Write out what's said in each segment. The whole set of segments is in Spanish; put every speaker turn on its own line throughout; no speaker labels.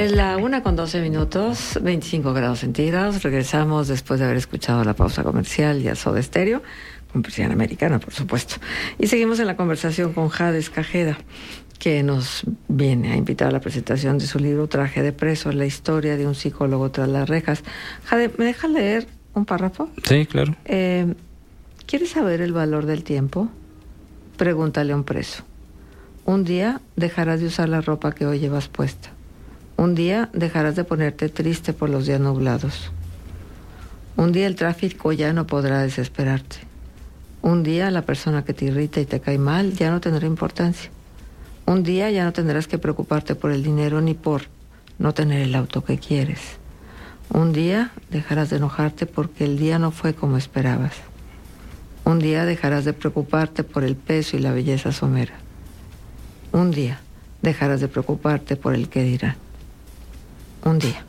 Es la 1:12, 25 grados centígrados. Regresamos después de haber escuchado la pausa comercial y a Soda Stereo, con persiana americana, por supuesto. Y seguimos en la conversación con Jade Escajeda, que nos viene a invitar a la presentación de su libro Traje de preso, la historia de un psicólogo tras las rejas. Jade, ¿me dejas leer un párrafo?
Sí, claro.
¿Quieres saber el valor del tiempo? Pregúntale a un preso. Un día dejarás de usar la ropa que hoy llevas puesta. Un día dejarás de ponerte triste por los días nublados. Un día el tráfico ya no podrá desesperarte. Un día la persona que te irrita y te cae mal ya no tendrá importancia. Un día ya no tendrás que preocuparte por el dinero ni por no tener el auto que quieres. Un día dejarás de enojarte porque el día no fue como esperabas. Un día dejarás de preocuparte por el peso y la belleza somera. Un día dejarás de preocuparte por el qué dirán. Un día.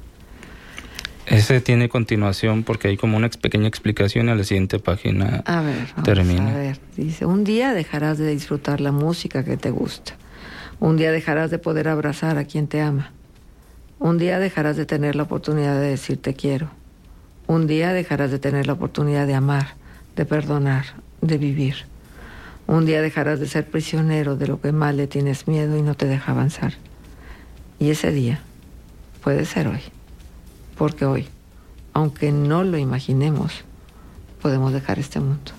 Ese tiene continuación porque hay como una pequeña explicación y a la siguiente página termina.
A ver, dice, un día dejarás de disfrutar la música que te gusta. Un día dejarás de poder abrazar a quien te ama. Un día dejarás de tener la oportunidad de decir te quiero. Un día dejarás de tener la oportunidad de amar, de perdonar, de vivir. Un día dejarás de ser prisionero de lo que más le tienes miedo y no te deja avanzar. Y ese día puede ser hoy. Porque hoy, aunque no lo imaginemos, podemos dejar este mundo.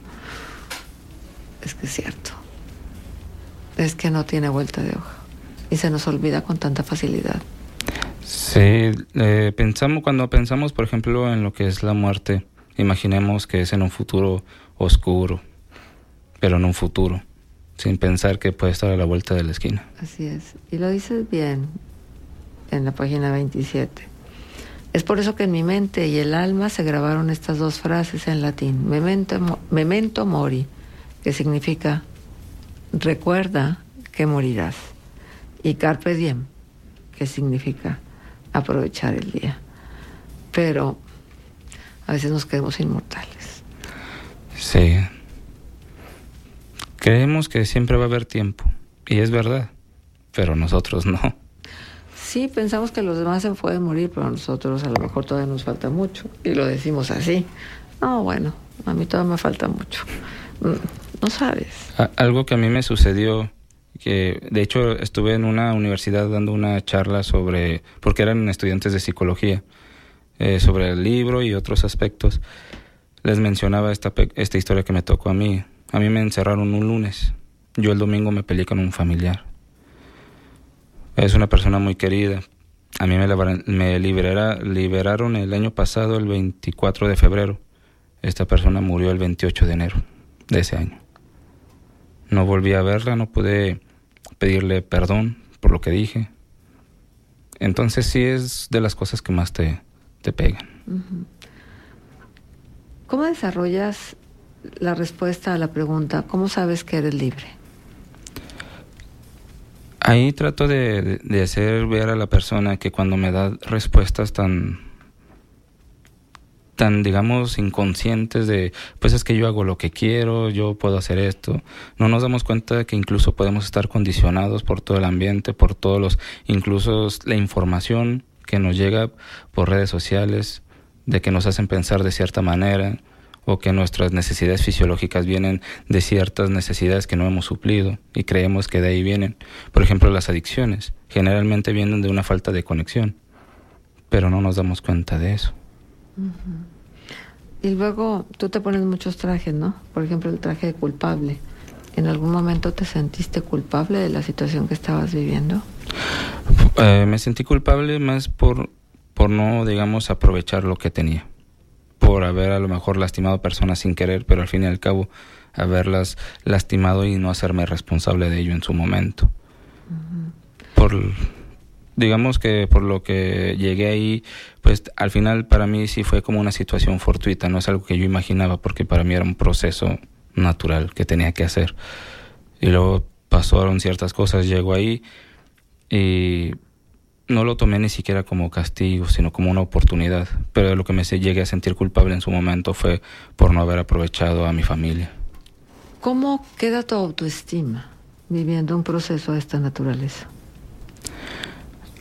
Es que es cierto. Es que no tiene vuelta de hoja. Y se nos olvida con tanta facilidad.
Sí, cuando pensamos, por ejemplo, en lo que es la muerte, imaginemos que es en un futuro oscuro, pero en un futuro, sin pensar que puede estar a la vuelta de la esquina.
Así es. Y lo dices bien en la página 27. Es por eso que en mi mente y el alma se grabaron estas dos frases en latín. Memento mori, que significa recuerda que morirás. Y carpe diem, que significa aprovechar el día. Pero a veces nos creemos inmortales.
Sí. Creemos que siempre va a haber tiempo. Y es verdad. Pero nosotros no.
Sí, pensamos que los demás se pueden morir, pero a nosotros a lo mejor todavía nos falta mucho. Y lo decimos así. No, bueno, a mí todavía me falta mucho. No sabes.
Algo que a mí me sucedió, que de hecho estuve en una universidad dando una charla porque eran estudiantes de psicología, sobre el libro y otros aspectos. Les mencionaba esta historia que me tocó a mí. A mí me encerraron un lunes. Yo el domingo me peleé con un familiar. Es una persona muy querida. A mí me liberaron el año pasado, el 24 de febrero. Esta persona murió el 28 de enero de ese año. No volví a verla, no pude pedirle perdón por lo que dije. Entonces sí es de las cosas que más te pegan.
Uh-huh. ¿Cómo desarrollas la respuesta a la pregunta, ¿cómo sabes que eres libre?
Ahí trato de hacer ver a la persona que cuando me da respuestas tan digamos inconscientes de pues es que yo hago lo que quiero, yo puedo hacer esto, no nos damos cuenta de que incluso podemos estar condicionados por todo el ambiente, por incluso la información que nos llega por redes sociales, de que nos hacen pensar de cierta manera, o que nuestras necesidades fisiológicas vienen de ciertas necesidades que no hemos suplido y creemos que de ahí vienen. Por ejemplo, las adicciones generalmente vienen de una falta de conexión, pero no nos damos cuenta de eso.
Uh-huh. Y luego tú te pones muchos trajes, ¿no? Por ejemplo, el traje de culpable. ¿En algún momento te sentiste culpable de la situación que estabas viviendo?
Me sentí culpable más por no, digamos, aprovechar lo que tenía. Por haber a lo mejor lastimado personas sin querer, pero al fin y al cabo haberlas lastimado y no hacerme responsable de ello en su momento. Uh-huh. Digamos que por lo que llegué ahí, pues al final para mí sí fue como una situación fortuita, no es algo que yo imaginaba, porque para mí era un proceso natural que tenía que hacer. Y luego pasaron ciertas cosas, llego ahí y no lo tomé ni siquiera como castigo, sino como una oportunidad. Pero lo que me llegué a sentir culpable en su momento fue por no haber aprovechado a mi familia.
¿Cómo queda tu autoestima viviendo un proceso de esta naturaleza?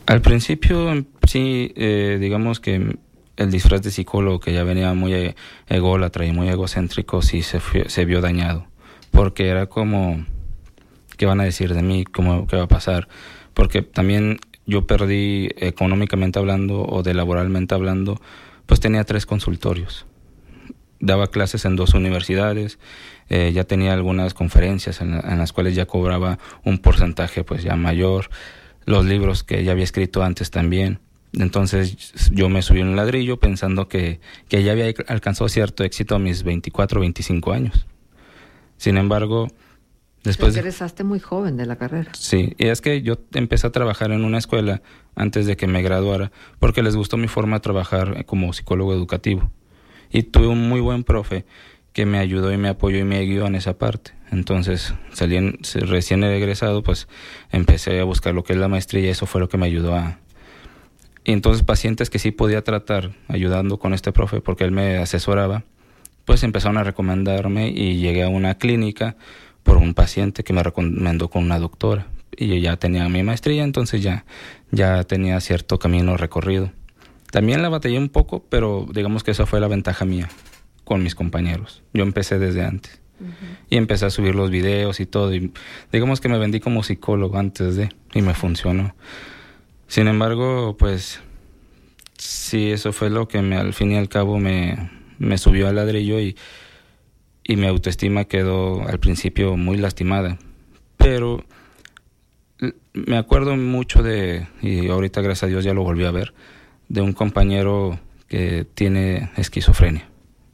Al principio, sí, digamos que el disfraz de psicólogo, que ya venía muy ególatra y muy egocéntrico, sí se vio dañado. Porque era como, ¿qué van a decir de mí? ¿Qué va a pasar? Porque también yo perdí, económicamente hablando o de laboralmente hablando, pues tenía 3 consultorios. Daba clases en 2 universidades, ya tenía algunas conferencias en las cuales ya cobraba un porcentaje pues ya mayor, los libros que ya había escrito antes también. Entonces yo me subí en un ladrillo pensando que ya había alcanzado cierto éxito a mis 24, 25 años. Sin embargo, después...
Te egresaste muy joven de la carrera.
Sí, y es que yo empecé a trabajar en una escuela antes de que me graduara porque les gustó mi forma de trabajar como psicólogo educativo. Y tuve un muy buen profe que me ayudó y me apoyó y me guió en esa parte. Entonces, recién egresado, pues empecé a buscar lo que es la maestría y eso fue lo que me ayudó a... Y entonces pacientes que sí podía tratar ayudando con este profe porque él me asesoraba, pues empezaron a recomendarme y llegué a una clínica por un paciente que me recomendó con una doctora. Y yo ya tenía mi maestría, entonces ya tenía cierto camino recorrido. También la batallé un poco, pero digamos que esa fue la ventaja mía con mis compañeros. Yo empecé desde antes. Uh-huh. Y empecé a subir los videos y todo. Y digamos que me vendí como psicólogo antes y me funcionó. Sin embargo, pues sí, eso fue lo que al fin y al cabo me subió al ladrillo y mi autoestima quedó al principio muy lastimada. Pero me acuerdo mucho y ahorita gracias a Dios ya lo volví a ver, de un compañero que tiene esquizofrenia.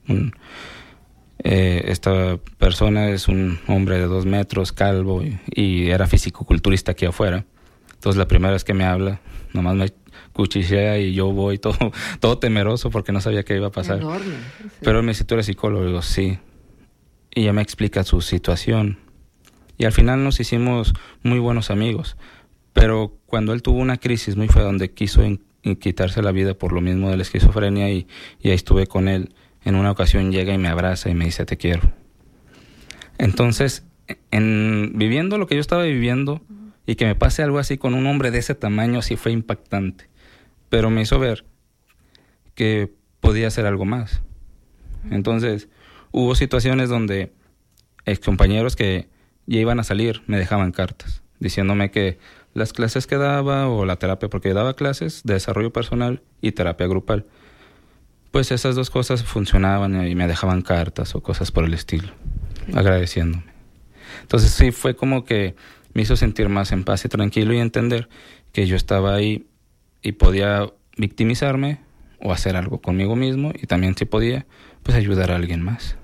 Esta persona es un hombre de 2 metros, calvo, y era fisicoculturista aquí afuera. Entonces la primera vez que me habla, nomás me cuchichea y yo voy todo temeroso porque no sabía qué iba a pasar.
Enorme, sí.
Pero él me dice, ¿tú eres psicólogo? Y digo, sí. Y ella me explica su situación. Y al final nos hicimos muy buenos amigos. Pero cuando él tuvo una crisis muy fea donde quiso quitarse la vida por lo mismo de la esquizofrenia y ahí estuve con él, en una ocasión llega y me abraza y me dice, te quiero. Entonces, viviendo lo que yo estaba viviendo, y que me pase algo así con un hombre de ese tamaño, sí fue impactante. Pero me hizo ver que podía hacer algo más. Entonces, hubo situaciones donde excompañeros que ya iban a salir me dejaban cartas, diciéndome que las clases que daba o la terapia, porque daba clases de desarrollo personal y terapia grupal, pues esas 2 cosas funcionaban y me dejaban cartas o cosas por el estilo, agradeciéndome. Entonces sí, fue como que me hizo sentir más en paz y tranquilo y entender que yo estaba ahí y podía victimizarme o hacer algo conmigo mismo y también si podía, pues ayudar a alguien más.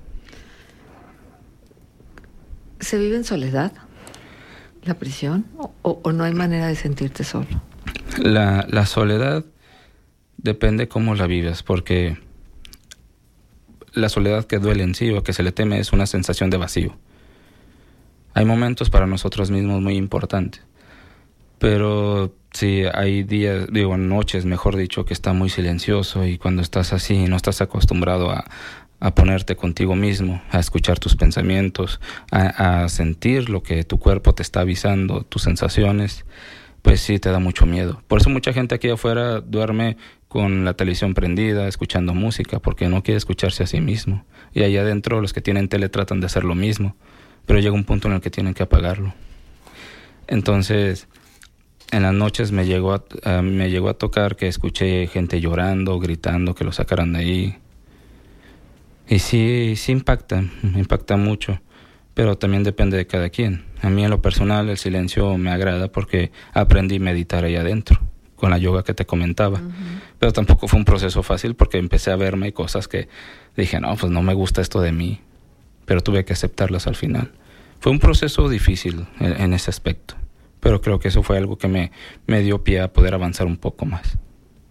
¿Se vive en soledad la prisión o no hay manera de sentirte solo?
La soledad depende cómo la vivas, porque la soledad que duele en sí o que se le teme es una sensación de vacío. Hay momentos para nosotros mismos muy importantes, pero sí hay días, noches, mejor dicho, que está muy silencioso y cuando estás así no estás acostumbrado a ponerte contigo mismo, a escuchar tus pensamientos, a sentir lo que tu cuerpo te está avisando, tus sensaciones, pues sí te da mucho miedo. Por eso mucha gente aquí afuera duerme con la televisión prendida, escuchando música, porque no quiere escucharse a sí mismo. Y allá adentro los que tienen tele tratan de hacer lo mismo, pero llega un punto en el que tienen que apagarlo. Entonces, en las noches me llegó a tocar que escuché gente llorando, gritando, que lo sacaran de ahí. Y sí impacta mucho, pero también depende de cada quien. A mí en lo personal el silencio me agrada porque aprendí a meditar ahí adentro, con la yoga que te comentaba. Uh-huh. Pero tampoco fue un proceso fácil porque empecé a verme cosas que dije, no, pues no me gusta esto de mí, pero tuve que aceptarlas al final. Fue un proceso difícil en ese aspecto, pero creo que eso fue algo que me dio pie a poder avanzar un poco más.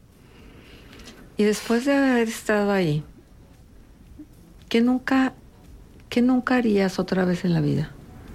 Y después de haber estado ahí, ¿qué nunca harías otra vez en la vida?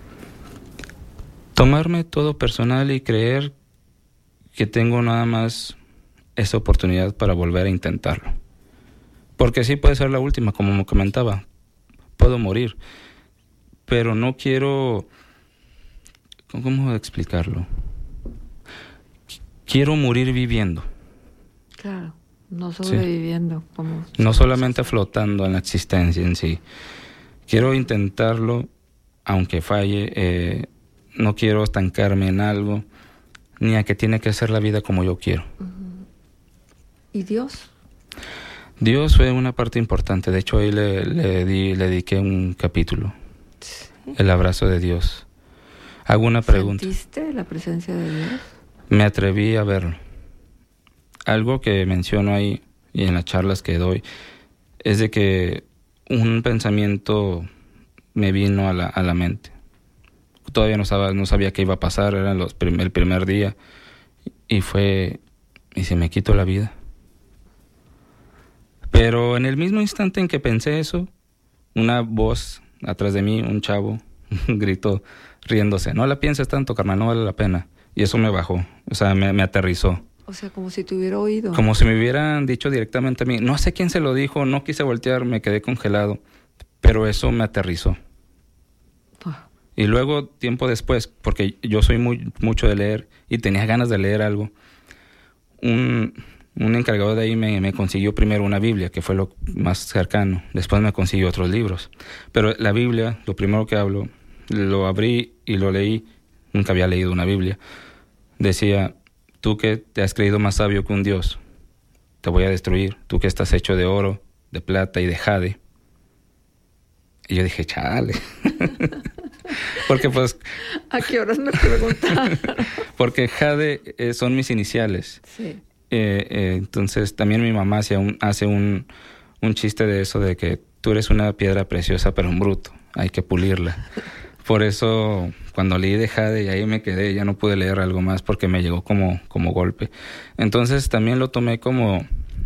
Tomarme todo personal y creer que tengo nada más esa oportunidad para volver a intentarlo. Porque sí puede ser la última, como me comentaba. Puedo morir, pero no quiero... ¿Cómo explicarlo? quiero morir viviendo.
Claro, no sobreviviendo. Sí. Como
no solamente flotando en la existencia en sí. Quiero intentarlo, aunque falle. No quiero estancarme en algo, ni a que tiene que ser la vida como yo quiero.
¿Y Dios?
Dios fue una parte importante. De hecho, ahí le dediqué un capítulo. Sí. El abrazo de Dios. Hago una pregunta.
¿Sentiste la presencia de Dios?
Me atreví a verlo. Algo que menciono ahí y en las charlas que doy es de que un pensamiento me vino a la mente. Todavía no sabía qué iba a pasar, era el primer día y se me quitó la vida. Pero en el mismo instante en que pensé eso, una voz atrás de mí, un chavo, gritó riéndose: no la pienses tanto, carnal, no vale la pena. Y eso me bajó, o sea, me aterrizó.
O sea, como si te hubiera oído.
Como si me hubieran dicho directamente a mí. No sé quién se lo dijo, no quise voltear, me quedé congelado. Pero eso me aterrizó. Y luego, tiempo después, porque yo soy mucho de leer y tenía ganas de leer algo, un encargado de ahí me consiguió primero una Biblia, que fue lo más cercano. Después me consiguió otros libros. Pero la Biblia, lo primero que lo abrí y lo leí. Nunca había leído una Biblia. Decía: tú que te has creído más sabio que un Dios, te voy a destruir. Tú que estás hecho de oro, de plata y de jade. Y yo dije: chale. Porque pues...
¿A qué horas me preguntaron?
Porque jade son mis iniciales.
Sí.
Entonces también mi mamá hace un chiste de eso, de que tú eres una piedra preciosa pero un bruto, hay que pulirla. Por eso cuando leí de jade y ahí me quedé, ya no pude leer algo más porque me llegó como golpe. Entonces también lo tomé como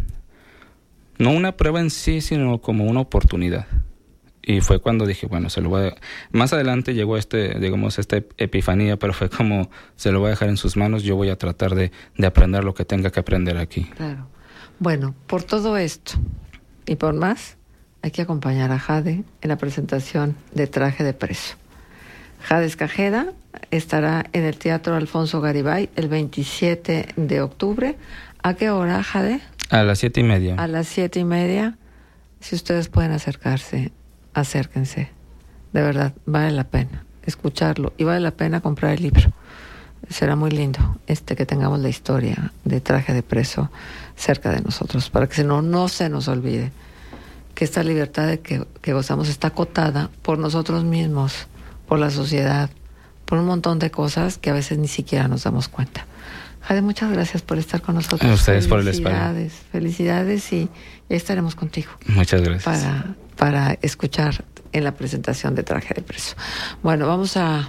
no una prueba en sí, sino como una oportunidad. Y fue cuando dije, bueno, se lo voy a... Más adelante llegó esta epifanía, pero fue como, se lo voy a dejar en sus manos, yo voy a tratar de aprender lo que tenga que aprender aquí.
Claro. Bueno, por todo esto y por más, hay que acompañar a Jade en la presentación de Traje de Preso. Jade Escajeda estará en el Teatro Alfonso Garibay el 27 de octubre. ¿A qué hora, Jade?
A las 7:30.
A las 7:30. Si ustedes pueden acercarse, acérquense. De verdad, vale la pena escucharlo y vale la pena comprar el libro. Será muy lindo que tengamos la historia de Traje de Preso cerca de nosotros, para que no se nos olvide que esta libertad de que gozamos está acotada por nosotros mismos, por la sociedad, por un montón de cosas que a veces ni siquiera nos damos cuenta. Jade, muchas gracias por estar con nosotros.
A ustedes por el espacio.
Felicidades y ya estaremos contigo.
Muchas gracias.
Para escuchar en la presentación de Traje de Preso. Bueno, vamos a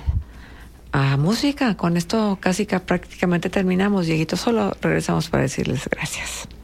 música. Con esto prácticamente terminamos. Dieguito, solo regresamos para decirles gracias.